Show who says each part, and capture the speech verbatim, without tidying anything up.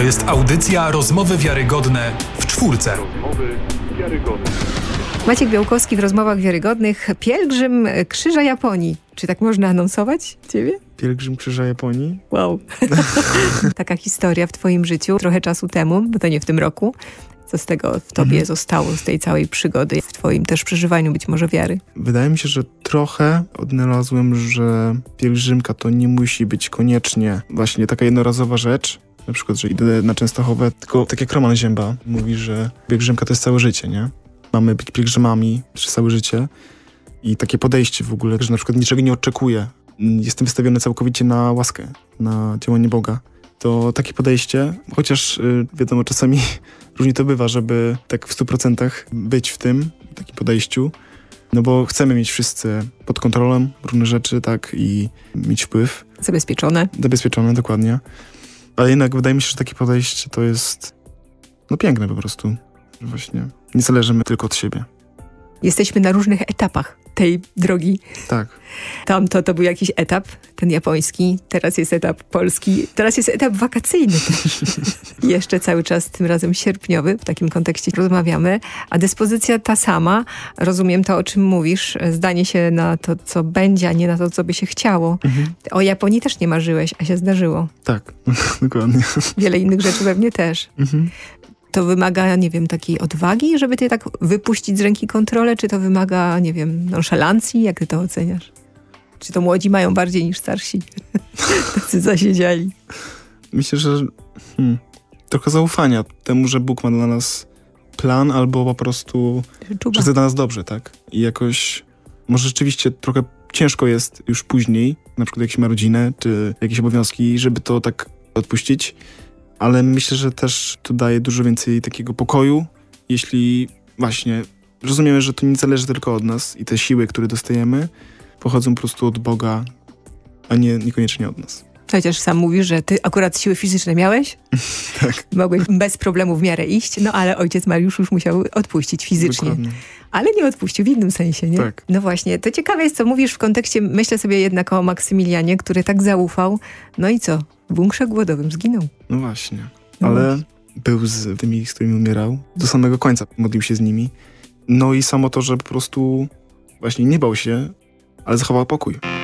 Speaker 1: To jest audycja Rozmowy Wiarygodne w czwórce.
Speaker 2: Rozmowy Wiarygodne.
Speaker 3: Maciek Białkowski w Rozmowach Wiarygodnych. Pielgrzym Krzyża Japonii. Czy tak można anonsować ciebie?
Speaker 4: Pielgrzym Krzyża Japonii?
Speaker 3: Wow. Taka historia w twoim życiu trochę czasu temu, bo to nie w tym roku. Co z tego w tobie mhm. zostało, z tej całej przygody, w twoim też przeżywaniu być może wiary?
Speaker 4: Wydaje mi się, że trochę odnalazłem, że pielgrzymka to nie musi być koniecznie właśnie taka jednorazowa rzecz. Na przykład, że idę na Częstochowę, tylko tak jak Roman Zięba mówi, że pielgrzymka to jest całe życie, nie? Mamy być pielgrzymami przez całe życie i takie podejście w ogóle, że na przykład niczego nie oczekuję. Jestem wystawiony całkowicie na łaskę, na działanie Boga. To takie podejście, chociaż yy, wiadomo, czasami różnie to bywa, żeby tak w stu procentach być w tym, w takim podejściu, no bo chcemy mieć wszyscy pod kontrolą różne rzeczy, tak, i mieć wpływ.
Speaker 3: Zabezpieczone.
Speaker 4: Zabezpieczone, dokładnie. Ale jednak wydaje mi się, że takie podejście to jest no piękne po prostu. Właśnie nie zależymy tylko od siebie.
Speaker 3: Jesteśmy na różnych etapach tej drogi.
Speaker 4: Tak.
Speaker 3: Tam to, to był jakiś etap, ten japoński, teraz jest etap polski, teraz jest etap wakacyjny też. Jeszcze cały czas, tym razem sierpniowy, w takim kontekście rozmawiamy, a dyspozycja ta sama, rozumiem to, o czym mówisz, zdanie się na to, co będzie, a nie na to, co by się chciało. Mhm. O Japonii też nie marzyłeś, a się zdarzyło.
Speaker 4: Tak, dokładnie.
Speaker 3: Wiele innych rzeczy pewnie też. Mhm. To wymaga, nie wiem, takiej odwagi, żeby ty tak wypuścić z ręki kontrolę, czy to wymaga, nie wiem, nonszalancji? Jak ty to oceniasz? Czy to młodzi mają bardziej niż starsi? Tacy zasiedziali.
Speaker 4: Myślę, że hmm, trochę zaufania temu, że Bóg ma dla nas plan, albo po prostu, że chce dla nas dobrze, tak? I jakoś, może rzeczywiście trochę ciężko jest już później, na przykład jak się ma rodzinę, czy jakieś obowiązki, żeby to tak odpuścić. Ale myślę, że też to daje dużo więcej takiego pokoju, jeśli właśnie rozumiemy, że to nie zależy tylko od nas i te siły, które dostajemy, pochodzą po prostu od Boga, a nie niekoniecznie od nas.
Speaker 3: Chociaż sam mówisz, że ty akurat siły fizyczne miałeś.
Speaker 4: Tak.
Speaker 3: Mogłeś bez problemu w miarę iść, no ale ojciec Mariusz już musiał odpuścić fizycznie.
Speaker 4: Dokładnie.
Speaker 3: Ale nie odpuścił w innym sensie, nie?
Speaker 4: Tak.
Speaker 3: No właśnie, to ciekawe jest, co mówisz w kontekście, myślę sobie jednak o Maksymilianie, który tak zaufał. No i co? W bunkrze głodowym zginął.
Speaker 4: No właśnie. No ale właśnie. Był z tymi, z którymi umierał. Do samego końca modlił się z nimi. No i samo to, że po prostu właśnie nie bał się, ale zachował pokój.